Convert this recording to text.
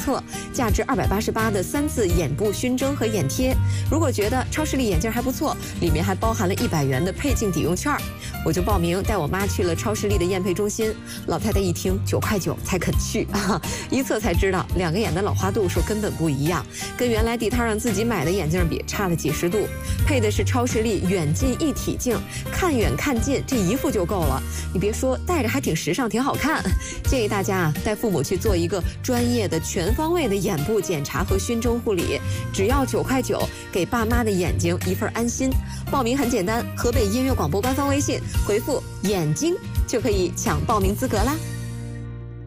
册，价值288的3次眼部熏蒸和眼贴。如果觉得超视力眼镜还不错，里面还包含了100元的配镜抵用券，我就报名带我妈去了超视力的验配中心。老太太一听9块9才肯去啊，一测才知道2个眼的老花度数根本不一样，跟原来地摊上自己买的眼镜比差了几十度。配的是超视力远近一体镜，看远看近这一副就够了。你别说，戴着还挺时尚，挺好看。建议大家啊，带父母去做一个专业的全方位的眼部检查和熏蒸护理，只要9块9，给爸妈的眼睛一份安心。报名很简单，河北音乐广播官方微信回复“眼睛”就可以抢报名资格啦。